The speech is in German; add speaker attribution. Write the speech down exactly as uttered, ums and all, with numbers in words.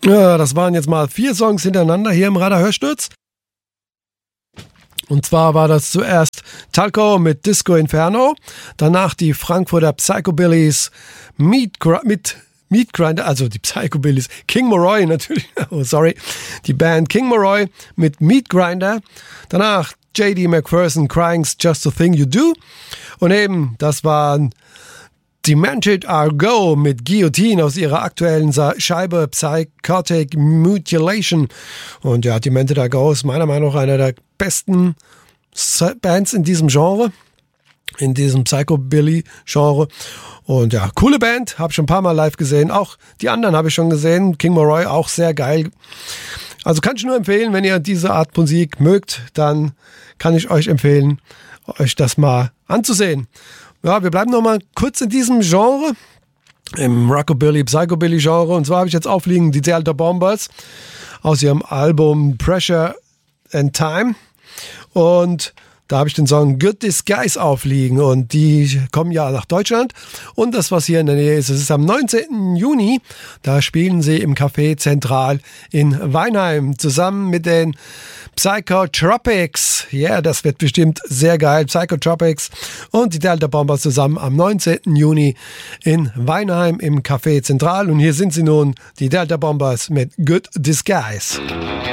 Speaker 1: Ja, das waren jetzt mal vier Songs hintereinander hier im Radar-Hörsturz. Und zwar war das zuerst Talco mit Disco Inferno, danach die Frankfurter Psychobillies Meat, mit Meat Grinder, also die Psychobillies, King Moroi natürlich, oh sorry, die Band King Moroi mit Meat Grinder, danach J D McPherson, Crying's Just a Thing You Do und eben, das waren Demented Argo mit Guillotine aus ihrer aktuellen Scheibe Psychotic Mutilation. Und ja, Demented Argo ist meiner Meinung nach einer der besten Bands in diesem Genre, in diesem Psychobilly-Genre. Und ja, coole Band, habe schon ein paar Mal live gesehen. Auch die anderen habe ich schon gesehen. King Moroi auch sehr geil. Also kann ich nur empfehlen, wenn ihr diese Art Musik mögt, dann kann ich euch empfehlen, euch das mal anzusehen. Ja, wir bleiben noch mal kurz in diesem Genre, im Rockabilly, Psychobilly-Genre. Und zwar habe ich jetzt aufliegen die Delta Bombers aus ihrem Album Pressure and Time. Und da habe ich den Song Good Disguise aufliegen und die kommen ja nach Deutschland und das, was hier in der Nähe ist, es ist am neunzehnten Juni, da spielen sie im Café Zentral in Weinheim zusammen mit den Psychotropics. Ja, yeah, das wird bestimmt sehr geil. Psychotropics und die Delta Bombers zusammen am neunzehnten Juni in Weinheim im Café Zentral und hier sind sie nun, die Delta Bombers mit Good Disguise.